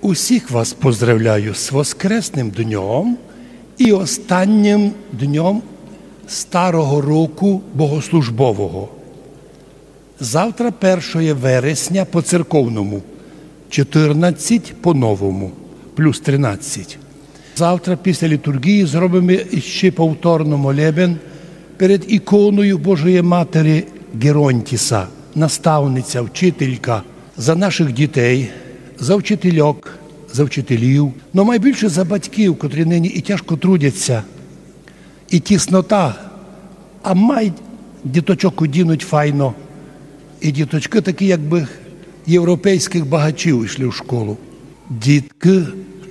Усіх вас поздравляю з Воскресним днем і останнім днем Старого року Богослужбового. Завтра 1 вересня по церковному, 14 по новому, плюс 13. Завтра після літургії зробимо ще повторно молебен перед іконою Божої Матері Геронтіса, наставниця, вчителька, за наших дітей, за вчительок, за вчителів, но найбільше за батьків, котрі нині і тяжко трудяться, і тіснота, а мають діточок одінуть файно. І діточки такі, якби європейських багачів йшли в школу. Дітки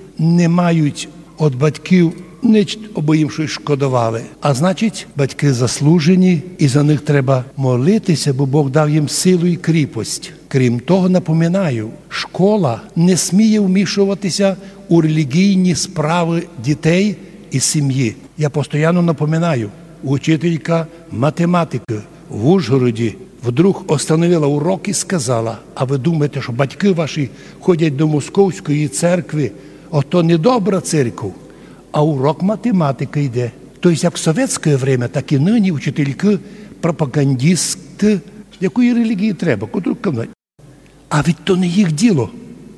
не мають від батьків ніч, або їм щось шкодували. А значить, батьки заслужені, і за них треба молитися, бо Бог дав їм силу і кріпость. Крім того, напоминаю, школа не сміє вмішуватися у релігійні справи дітей і сім'ї. Я постійно напоминаю, учителька математики в Ужгороді вдруг остановила урок і сказала: а ви думаєте, що батьки ваші ходять до Московської церкви, ото недобра церква, а урок математики йде. Тобто, як в совєтське время, так і нині вчительки, пропагандисти, якої релігії треба, котру казати. А від то не їх діло.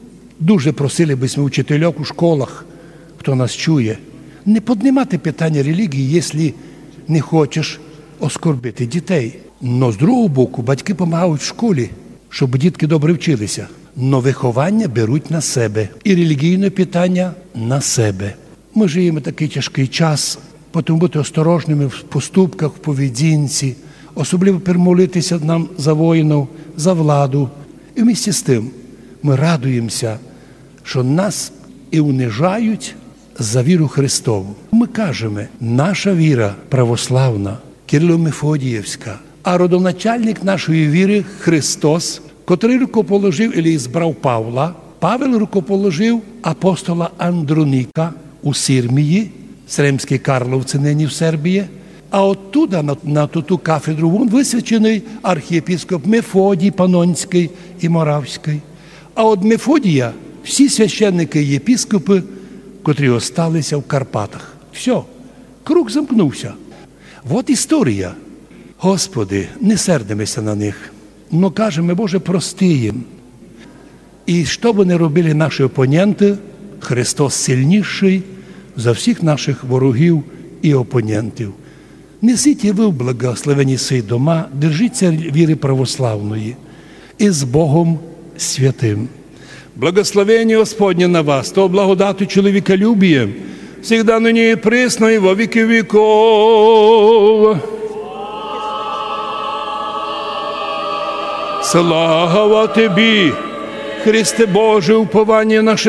Дуже просили б ми вчительок у школах, хто нас чує, не піднімати питання релігії, якщо не хочеш оскорбити дітей. Но з другого боку, батьки допомагають в школі, щоб дітки добре вчилися. Но виховання беруть на себе і релігійне питання на себе. Ми живемо такий тяжкий час, тому бути осторожними в поступках, в поведінці, особливо перемолитися нам за воїнів, за владу. І вместе з тим ми радуємося, що нас і унижають за віру Христову. Ми кажемо, наша віра православна, Кирило-Мефодіївська, а родоначальник нашої віри Христос, котрий рукоположив і збрав Павла, Павел рукоположив апостола Андроніка у Сирмії, Сремській Карловці, нині в Сербії, а оттуда на ту кафедру він висвячений архієпископ Мефодій Панонський і Моравський. А от Мефодія всі священники і єпископи, котрі осталися в Карпатах. Все, круг замкнувся. От історія. Господи, не сердимося на них, но кажемо, Боже, прости їм. І що б не робили наші опоненти, Христос сильніший за всіх наших ворогів і опонентів. Несіть і ви в благословені свої дома, держіться віри православної і з Богом святим. Благословення Господнє на вас, то благодату чоловіколюбія, всегда ныне и присно, и во веки веков. Слава Тобі, Христе Боже, уповання наше